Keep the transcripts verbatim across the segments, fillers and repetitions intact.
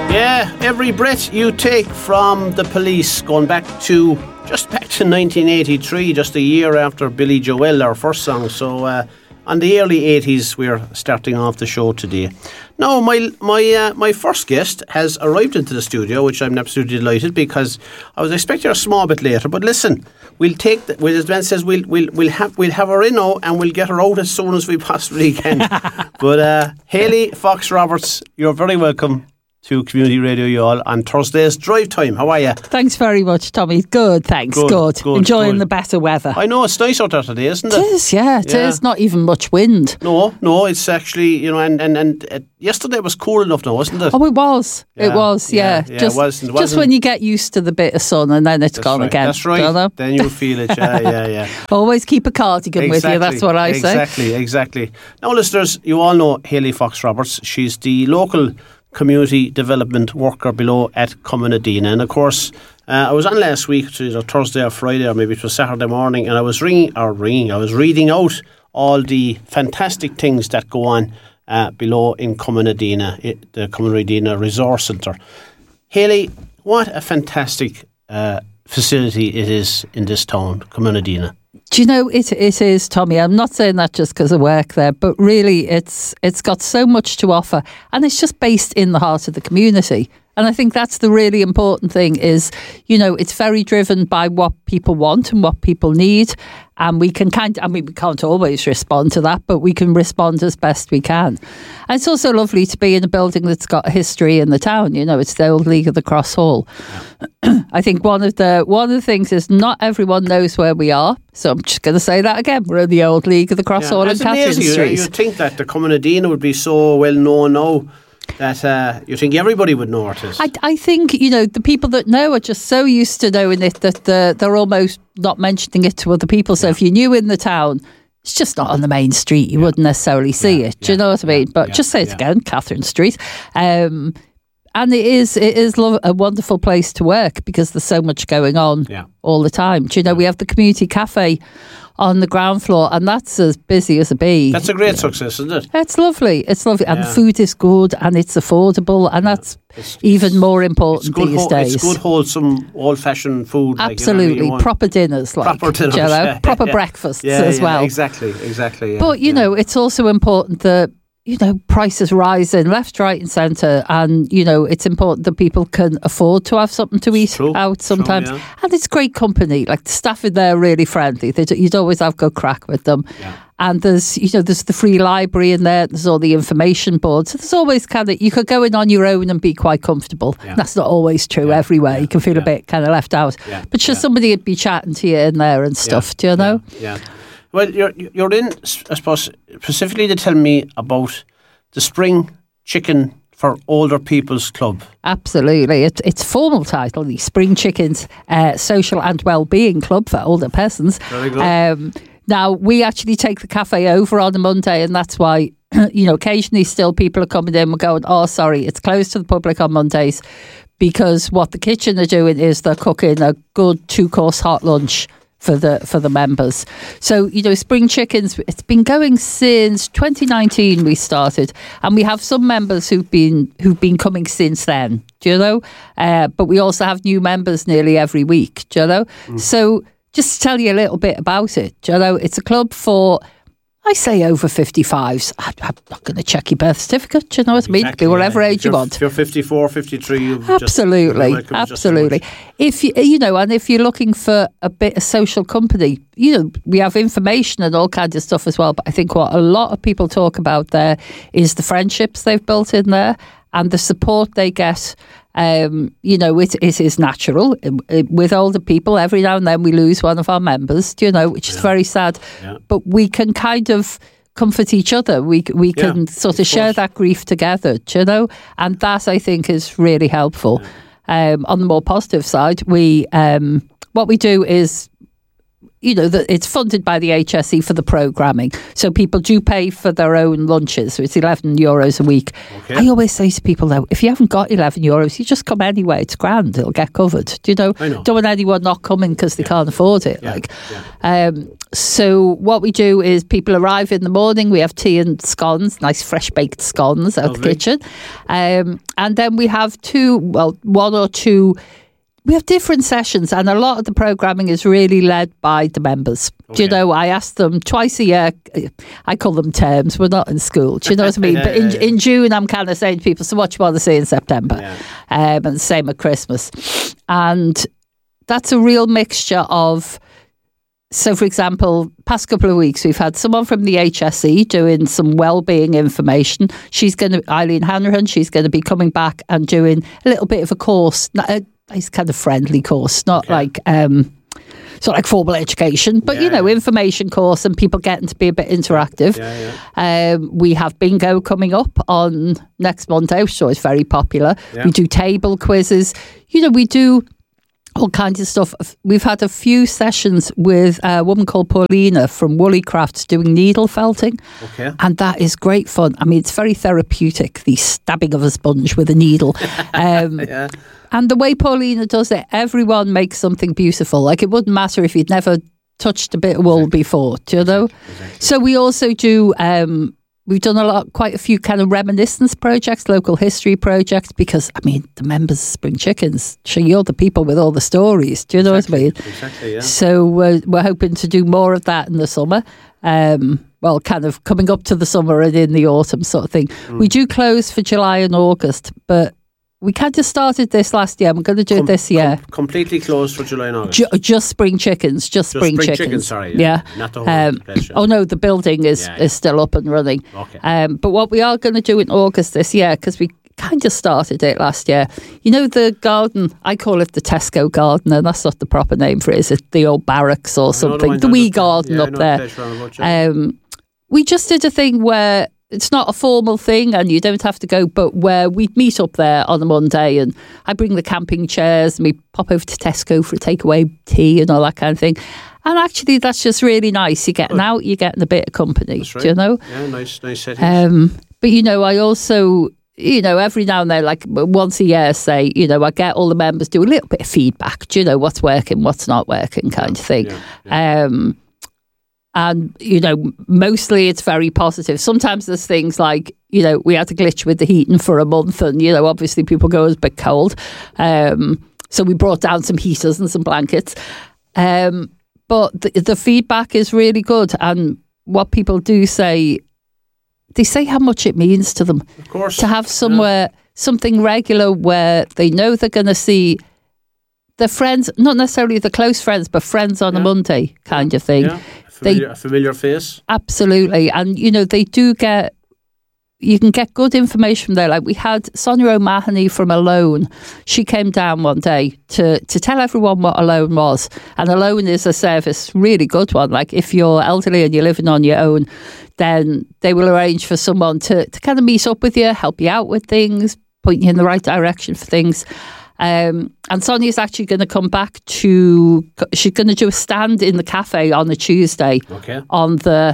Yeah, every breath you take from the Police, going back to just back to nineteen eighty-three, just a year after Billy Joel, our first song. So uh, on the early eighties, we're starting off the show today. Now, my my uh, my first guest has arrived into the studio, which I'm absolutely delighted, because I was expecting her a small bit later. But listen, we'll take the, well, as Ben says, we'll we'll we'll have we'll have her in now, and we'll get her out as soon as we possibly can. But uh, Hayley Fox Roberts, you're very welcome to Community Radio, you all, on Thursday's Drive Time. How are you? Thanks very much, Tommy. Good, thanks. Good. good. good Enjoying good. the better weather. I know, it's nice out there today, isn't it? It is, yeah. It yeah. is. Not even much wind. No, no, it's actually, you know, and, and, and uh, yesterday it was cool enough now, wasn't it? Oh, it was. Yeah. It was, yeah. yeah, yeah just, it wasn't, it wasn't, just when you get used to the bit of sun and then it's that's gone right, again. That's right. Then you'll feel it, yeah, yeah, yeah. Always keep a cardigan exactly, with you, that's what I exactly, say. Exactly, exactly. Now, listeners, you all know Hayley Fox Roberts. She's the local community development worker below at Cumanadina, and of course uh, I was on last week, it was either Thursday or Friday, or maybe it was Saturday morning, and I was ringing or ringing I was reading out all the fantastic things that go on uh, below in Cumanadina, it, the Cumanadina Resource Centre. Hayley, what a fantastic uh, facility it is in this town, Cumanadina. Do you know, it it is, Tommy. I'm not saying that just because I work there, but really it's it's got so much to offer, and it's just based in the heart of the community. And I think that's the really important thing is, you know, it's very driven by what people want and what people need. And we can kind of, I mean, we can't always respond to that, but we can respond as best we can. And it's also lovely to be in a building that's got a history in the town. You know, it's the old League of the Cross Hall. Yeah. I think one of the one of the things is not everyone knows where we are. So I'm just going to say that again. We're in the old League of the Cross yeah, Hall in Catherine Street. You, you think that the Cumanadina would be so well known now that uh, you think everybody would know what it is? I, I think, you know, the people that know are just so used to knowing it that the, they're almost not mentioning it to other people. So yeah. if you knew in the town, it's just not on the main street. You yeah. wouldn't necessarily see yeah. it. Do you know what I mean? Yeah. But yeah. just say it yeah. again, Catherine Street. Um, and it is it is lo- a wonderful place to work because there's so much going on yeah. all the time. Do you know, yeah. we have the community cafe on the ground floor, and that's as busy as a bee. That's a great success, isn't it? It's lovely. It's lovely. And yeah. the food is good and it's affordable, and yeah. that's it's, even more important it's these ho- days. It's good, wholesome, old-fashioned food. Absolutely. Like, you know, proper dinners, like, proper dinners, you know, yeah, proper yeah. breakfasts yeah, as yeah, well. Exactly, exactly. Yeah, but, you yeah. know, it's also important that, you know, prices rising left, right and centre, and, you know, it's important that people can afford to have something to eat true, out sometimes. true, yeah. And it's great company. Like, the staff in there are really friendly. They, you'd always have good crack with them. Yeah. And there's, you know, there's the free library in there. There's all the information boards. So there's always kind of, you could go in on your own and be quite comfortable. Yeah. That's not always true yeah. everywhere. Yeah. You can feel yeah. a bit kind of left out. Yeah. But sure, yeah. somebody would be chatting to you in there and stuff. Yeah. Do you know? Yeah. yeah. Well, you're you're in, I suppose, specifically to tell me about the Spring Chicken for Older People's Club. Absolutely. It, it's formal title, the Spring Chickens uh, Social and Wellbeing Club for Older Persons. Very good. Um, now, we actually take the cafe over on a Monday, and that's why, you know, occasionally still people are coming in and going, oh, sorry, it's closed to the public on Mondays, because what the kitchen are doing is they're cooking a good two-course hot lunch for the for the members. So, you know, Spring Chickens, it's been going since twenty nineteen we started, and we have some members who've been who've been coming since then, do you know? Uh, but we also have new members nearly every week, do you know? Mm. So just to tell you a little bit about it, do you know, it's a club for, I say over fifty-fives. I, I'm not going to check your birth certificate. Do you know what I mean? Exactly, Be whatever yeah. age you want. If you're fifty-four, fifty-three, you've absolutely, just, absolutely. If you, you know, and if you're looking for a bit of social company, you know, we have information and all kinds of stuff as well. But I think what a lot of people talk about there is the friendships they've built in there and the support they get. Um, you know, it, it is natural. With older people, every now and then we lose one of our members, you know, which is yeah. very sad. Yeah. But we can kind of comfort each other. We we yeah, can sort of, of share that grief together, you know, and that I think is really helpful. Yeah. Um, on the more positive side, we um, what we do is you know, that it's funded by the H S E for the programming. So people do pay for their own lunches. So it's eleven euros a week. Okay. I always say to people, though, if you haven't got eleven euros, you just come anyway. It's grand. It'll get covered. Do you know? I know. Don't want anyone not coming because they yeah. can't afford it. Yeah. Like, yeah. Um, so what we do is people arrive in the morning. We have tea and scones, nice fresh baked scones out Lovely. the kitchen. Um, and then we have two, well, one or two We have different sessions, and a lot of the programming is really led by the members. Okay. Do you know, I ask them twice a year, I call them terms, we're not in school, do you know what I mean? yeah, but in, yeah, yeah. in June, I'm kind of saying to people, so what do you want to see in September? Yeah. Um, and the same at Christmas. And that's a real mixture of, so for example, past couple of weeks, we've had someone from the H S E doing some wellbeing information. She's going to, Eileen Hanrahan, she's going to be coming back and doing a little bit of a course, a nice kind of friendly course, not okay. like um, sort of like formal education, but yeah, you know, yeah. information course and people getting to be a bit interactive. Yeah, yeah. Um, we have bingo coming up on next Monday, which is always very popular. Yeah. We do table quizzes. You know, we do all kinds of stuff. We've had a few sessions with a woman called Paulina from Woolly Crafts doing needle felting. Okay. And that is great fun. I mean, it's very therapeutic, the stabbing of a sponge with a needle. Um, yeah. And the way Paulina does it, everyone makes something beautiful. Like, it wouldn't matter if you'd never touched a bit of wool exactly. before, do you know? Exactly. Exactly. So we also do... Um, We've done a lot, quite a few kind of reminiscence projects, local history projects, because, I mean, the members of Spring Chickens, sure, you're the people with all the stories. Do you know exactly. what I mean? Exactly, yeah. So we're, we're hoping to do more of that in the summer. Um, well, kind of coming up to the summer and in the autumn sort of thing. Mm. We do close for July and August, but we kind of started this last year. We're going to do com- it this year. Com- completely closed for July and August? Ju- just Spring Chickens. Just, just Spring, spring Chickens. chickens. Sorry. Yeah. yeah. Not the whole um, place. Oh, no, the building is, yeah, yeah. is still up and running. Okay. Um, but what we are going to do in August this year, because we kind of started it last year, you know, the garden, I call it the Tesco garden, and that's not the proper name for it. Is it the old barracks or something? The, the wee garden yeah, up there. About, yeah. um, we just did a thing where it's not a formal thing and you don't have to go, but where we'd meet up there on a Monday and I bring the camping chairs and we pop over to Tesco for a takeaway tea and all that kind of thing. And actually, that's just really nice. You're getting Good. out, you're getting a bit of company, that's right. do you know? Yeah, nice, nice settings. Um, but, you know, I also... You know, every now and then, like once a year, say, you know, I get all the members do a little bit of feedback. Do you know what's working, what's not working, kind of thing. Yeah, yeah. Um, and, you know, mostly it's very positive. Sometimes there's things like, you know, we had a glitch with the heating for a month and, you know, obviously people go, it was a bit cold. Um, so we brought down some heaters and some blankets. Um, but the, the feedback is really good. And what people do say, they say how much it means to them. Of course. To have somewhere, yeah. something regular where they know they're going to see their friends, not necessarily the close friends, but friends on yeah. a Monday kind of thing. Yeah. A familiar, they, a familiar face. Absolutely. And, you know, they do get, you can get good information from there. Like we had Sonia O'Mahony from Alone. She came down one day to, to tell everyone what Alone was. And Alone is a service, really good one. Like if you're elderly and you're living on your own, then they will arrange for someone to, to kind of meet up with you, help you out with things, point you in the right direction for things. Um, and Sonia's actually going to come back to, she's going to do a stand in the cafe on a Tuesday okay. on the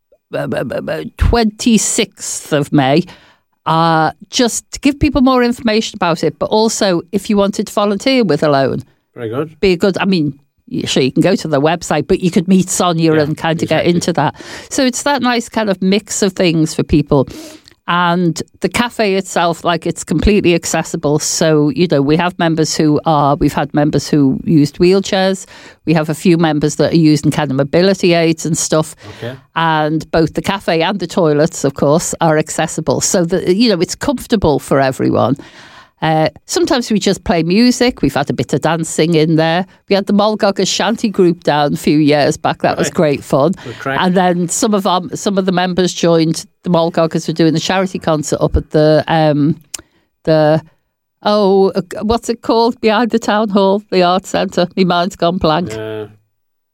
twenty-sixth of May, uh, just to give people more information about it. But also, if you wanted to volunteer with Alone, very good. Be a good, I mean, sure, you can go to the website, but you could meet Sonia yeah, and kind of exactly. get into that. So it's that nice kind of mix of things for people. And the cafe itself, like it's completely accessible. So, you know, we have members who are, we've had members who used wheelchairs. We have a few members that are using kind of mobility aids and stuff. Okay. And both the cafe and the toilets, of course, are accessible. So, that, you know, it's comfortable for everyone. Uh, sometimes we just play music. We've had a bit of dancing in there. We had the Mulgoggers Shanty group down a few years back. That right. was great fun. And then some of our, some of the members joined the Mulgoggers were doing the charity concert up at the um, the oh what's it called behind the town hall, the arts centre. My mind's gone blank. Uh,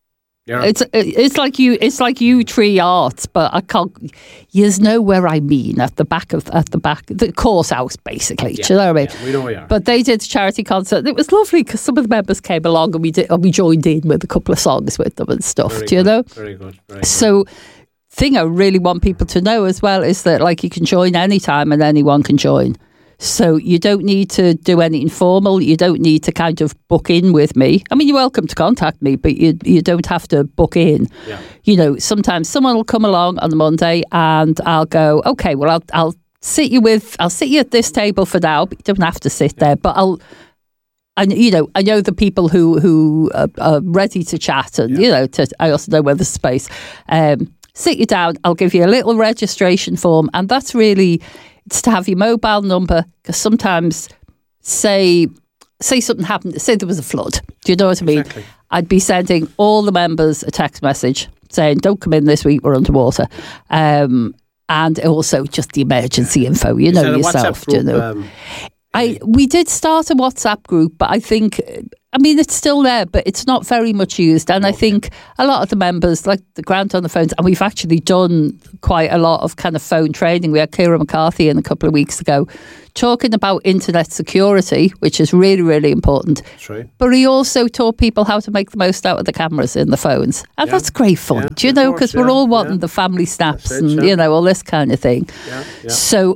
Yeah. It's it's like you it's like you tree arts, but I can't. You know where I mean at the back of at the back the course house basically. Yeah. Do you know what I mean? Yeah, we know where you are. But they did a charity concert. And it was lovely because some of the members came along and we did and we joined in with a couple of songs with them and stuff. Very do you good, know? Very good. Very good. So, thing I really want people to know as well is that like you can join anytime and anyone can join. So you don't need to do anything formal. You don't need to kind of book in with me. I mean, you're welcome to contact me, but you you don't have to book in. Yeah. You know, sometimes someone will come along on the Monday and I'll go, okay, well, I'll I'll sit you with, I'll sit you at this table for now, but you don't have to sit there. But I'll, and you know, I know the people who who are, are ready to chat, and Yeah. you know, to, I also know where there's space. Um, sit you down. I'll give you a little registration form, and that's really. It's to have your mobile number because sometimes, say, say something happened, say there was a flood. Do you know what I mean? Exactly. I'd be sending all the members a text message saying, "Don't come in this week. We're underwater," um, and also just the emergency info. You Is know that a yourself. WhatsApp Do you group, know? um, I we did start a WhatsApp group, but I think, I mean, it's still there, but it's not very much used. And I think a lot of the members, like the grant on the phones, and we've actually done quite a lot of kind of phone training. We had Kira McCarthy in a couple of weeks ago talking about internet security, which is really, really important. That's right. But he also taught people how to make the most out of the cameras in the phones. And Yeah. that's great fun, Yeah, do you of know? course, Because yeah, we're all wanting yeah. the family snaps That's it, and, yeah. you know, all this kind of thing. Yeah, yeah. So...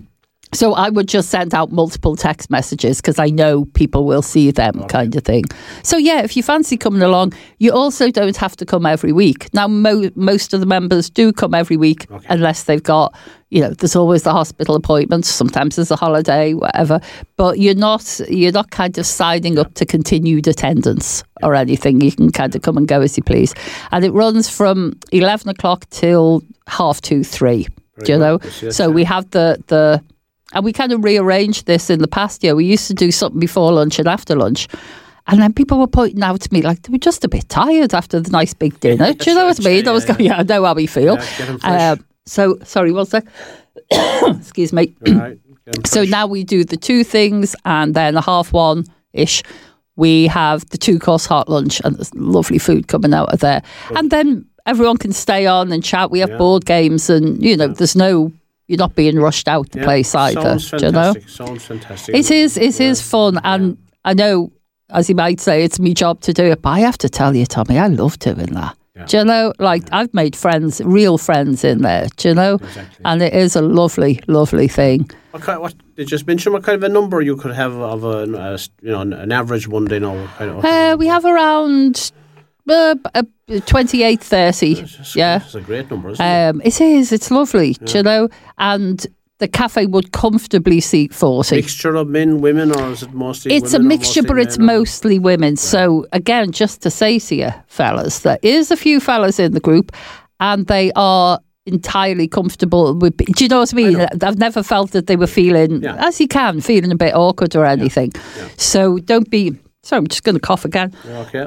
So I would just send out multiple text messages because I know people will see them, Okay. kind of thing. So yeah, if you fancy coming along, you also don't have to come every week. Now, mo- most of the members do come every week Okay. unless they've got, you know, there's always the hospital appointments. Sometimes there's a holiday, whatever. But you're not, you're not kind of signing up to continued attendance or anything. You can kind of come and go as you please. And it runs from eleven o'clock till half two, three. Very Do you good. know? Yes, yes, So yeah. we have the the. And we kind of rearranged this in the past year. We used to do something before lunch and after lunch. And then people were pointing out to me like they were just a bit tired after the nice big dinner. Do you know what I mean? I was Yeah, going, yeah, I know how we feel. Yeah, get 'em fresh. Um, so, sorry, one sec. Excuse me. All right. Get 'em So fresh. now we do the two things and then a half one-ish. We have the two-course hot lunch and there's lovely food coming out of there. And then everyone can stay on and chat. We have Yeah. board games and, you know, there's no... You're not being rushed out the Yeah, place either. Sounds Do you know? fantastic. Sounds fantastic. It is. It Yeah. is fun, and I know, as you might say, it's my job to do it. But I have to tell you, Tommy, I love doing that. Yeah. Do you know? Like I've made friends, real friends in there. Do you know? Exactly. And it is a lovely, lovely thing. What, kind, what did you just mention? What kind of a number you could have of a, a you know an average one day now? What kind of, what kind Uh, of- we have around uh, uh, twenty-eight, thirty. It's- Yeah, it's a great number, isn't it? um, it is. It's lovely. Do you know? And the cafe would comfortably seat forty. Mixture of men, women, or is it mostly? It's a women or mixture, mostly but it's men, or- mostly women. So again, just to say to you, fellas, there is a few fellas in the group, and they are entirely comfortable with. Do you know what I mean? know. I've never felt that they were feeling, Yeah. as you can, feeling a bit awkward or anything. Yeah. So don't be. Sorry, I'm just going to cough again. Yeah, okay.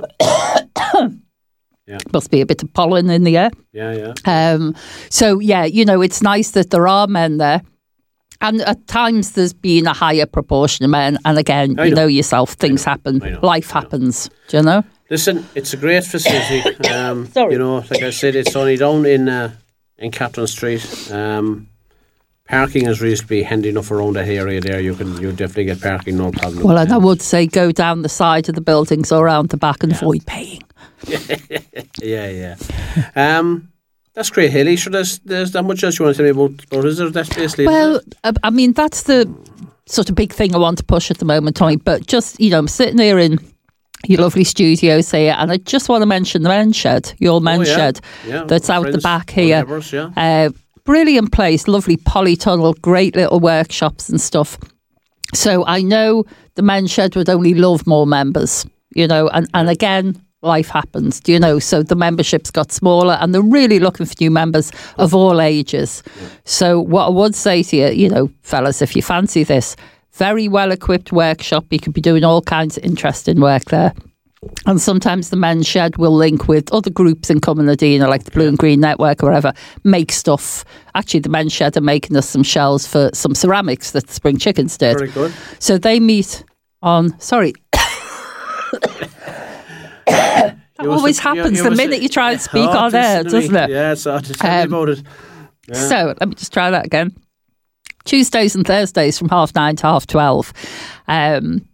Must be a bit of pollen in the air. Yeah, yeah. Um, so yeah, you know, it's nice that there are men there. And at times there's been a higher proportion of men. And again, I you know. know yourself, things know. happen, I know. life I know. happens. Do you know? Listen, it's a great facility. Um, Sorry. You know, like I said, it's only down in uh, in Catherine Street. Um, parking is reasonably handy enough around that area there. You can you definitely get parking, no problem. Well, and I would say go down the side of the buildings or around the back and avoid paying. Yeah, yeah. Um, that's great, Haley. Sure, there's there's not much else you want to tell me about, about is there? That's basically Well, it. I I mean, that's the sort of big thing I want to push at the moment, Tommy. But just, you know, I'm sitting here in your lovely studios here, and I just want to mention the men's shed, your men's Oh, yeah. shed, Yeah, that's our out the friends, back our here. neighbours, yeah. Uh, brilliant place, lovely polytunnel, great little workshops and stuff. So I know the men's shed would only love more members, you know, and, and again, life happens, do you know? So the membership's got smaller and they're really looking for new members of all ages. Yeah. So what I would say to you, you know, fellas, if you fancy this, very well equipped workshop, you could be doing all kinds of interesting work there. And sometimes the men's shed will link with other groups in Cumanadina, like the Blue and Green Network or whatever, make stuff. Actually, the men's shed are making us some shells for some ceramics that Spring Chickens did. Very good. So they meet on, sorry. That always to, happens you, you the minute to, you try and speak oh, on air, doesn't it? Yeah, so tell um, me about it. Yeah. So let me just try that again. Tuesdays and Thursdays from half nine to half twelve. Um,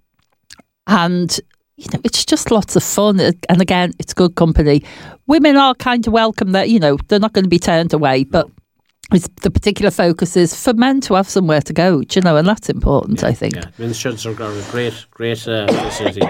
and, you know, it's just lots of fun. And again, it's good company. Women are kind of welcome that, you know, they're not going to be turned away, but it's, the particular focus is for men to have somewhere to go, do you know, and that's important, yeah, I think. Yeah, men's sheds are a great, great uh, facility.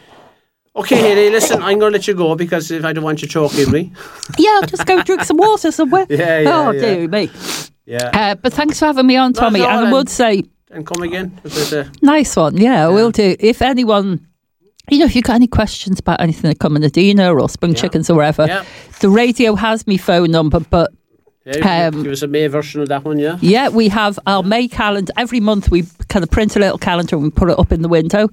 Okay, Hayley, listen, I'm going to let you go because if I don't want you choking me. Yeah, I'll just go drink some water somewhere. Yeah, yeah, oh, yeah. dear me. Yeah. Uh, but thanks for having me on, Tommy. No, no, and I would say... And come again. A, nice one, yeah, yeah, I will do. If anyone... You know, if you've got any questions about anything at Commonadina or Spring yeah. Chickens or whatever, yeah. the radio has my phone number, but... Yeah, um, give us a May version of that one, yeah? Yeah, we have our May calendar. Every month we kind of print a little calendar and we put it up in the window.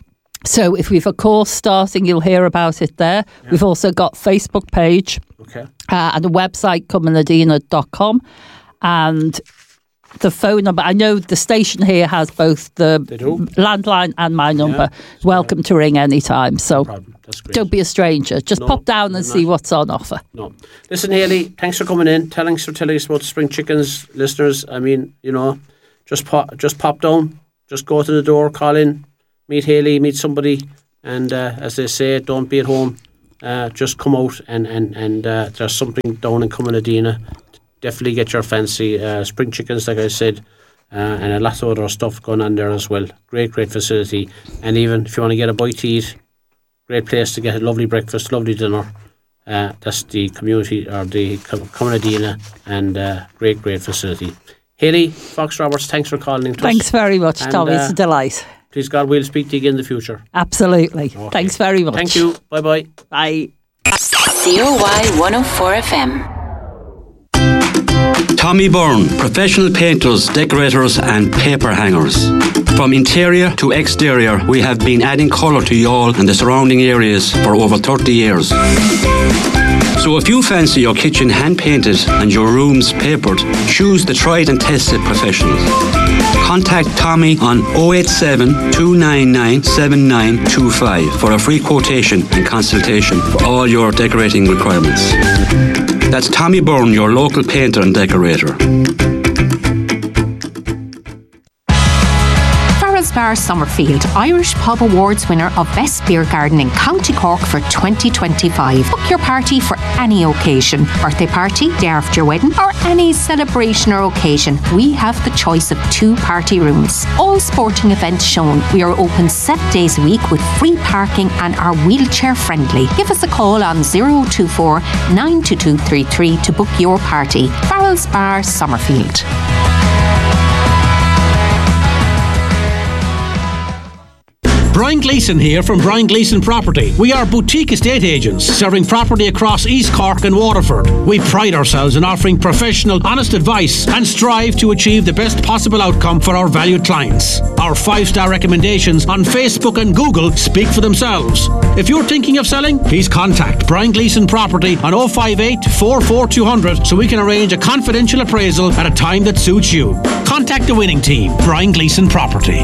So if we've a course starting, you'll hear about it there. Yeah. We've also got Facebook page okay. uh, and a website, commonadina dot com. And the phone number, I know the station here has both the landline and my number. Yeah, Welcome right. to ring anytime. So no That's great. Don't be a stranger. Just no, pop down and see not. what's on offer. No. Listen, Hayley, thanks for coming in. Thanks for telling us about Spring Chickens, listeners. I mean, you know, just pop, just pop down. Just go to the door, call in, meet Hayley, meet somebody. And uh, as they say, don't be at home. Uh, just come out and, and, and uh, there's something down in Commonadina. Definitely get your fancy uh, Spring Chickens, like I said, uh, and a lot of other stuff going on there as well. Great, great facility. And even if you want to get a bite to eat, great place to get a lovely breakfast, lovely dinner. Uh, that's the community, or the Commonadina, and uh, great, great facility. Hayley Fox Roberts, thanks for calling in to Thanks us. very much, and, Tommy. Uh, it's a delight. Please God, we'll speak to you again in the future. Absolutely. Okay. Thanks very much. Thank you. Bye-bye. Bye. C O Y one oh four F M. Tommy Byrne, professional painters, decorators and paper hangers. From interior to exterior, we have been adding colour to Youghal and the surrounding areas for over thirty years. So if you fancy your kitchen hand-painted and your rooms papered, choose the tried and tested professionals. Contact Tommy on oh eight seven, two nine nine, seven nine two five for a free quotation and consultation for all your decorating requirements. That's Tommy Byrne, your local painter and decorator. Farrell's Bar Summerfield, Irish Pub Awards winner of Best Beer Garden in County Cork for twenty twenty-five. Book your party for any occasion. Birthday party, day after your wedding, or any celebration or occasion. We have the choice of two party rooms. All sporting events shown. We are open seven days a week with free parking and are wheelchair friendly. Give us a call on zero two four, nine two two three three to book your party. Farrell's Bar Summerfield. Brian Gleeson here from Brian Gleeson Property. We are boutique estate agents serving property across East Cork and Waterford. We pride ourselves in offering professional, honest advice and strive to achieve the best possible outcome for our valued clients. Our five-star recommendations on Facebook and Google speak for themselves. If you're thinking of selling, please contact Brian Gleeson Property on oh five eight, four four two hundred so we can arrange a confidential appraisal at a time that suits you. Contact the winning team, Brian Gleeson Property.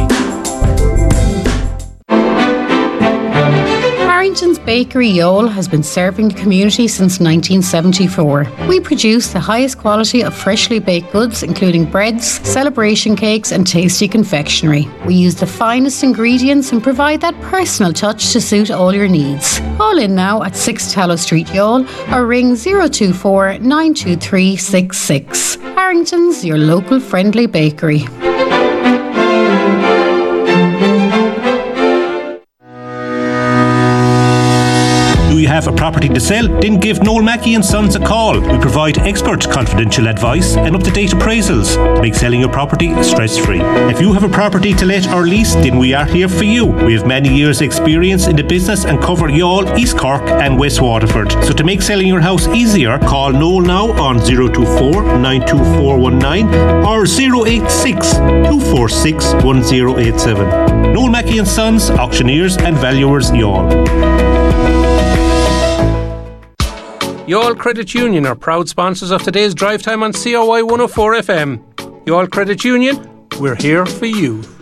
Harrington's Bakery Youghal has been serving the community since nineteen seventy-four. We produce the highest quality of freshly baked goods, including breads, celebration cakes and tasty confectionery. We use the finest ingredients and provide that personal touch to suit all your needs. Call in now at six Tallow Street, Youghal, or ring zero two four, nine two three six six. Harrington's, your local friendly bakery. Do you have a property to sell? Then give Noel Mackey and Sons a call. We provide expert confidential advice and up-to-date appraisals to make selling your property stress-free. If you have a property to let or lease, then we are here for you. We have many years' experience in the business and cover Youghal, East Cork and West Waterford. So to make selling your house easier, call Noel now on zero two four, nine two four one nine or zero eight six, two four six, one zero eight seven. Noel Mackey and Sons, auctioneers and valuers, Youghal. Youghal Credit Union are proud sponsors of today's drive time on C O Y one oh four F M. Youghal Credit Union, we're here for you.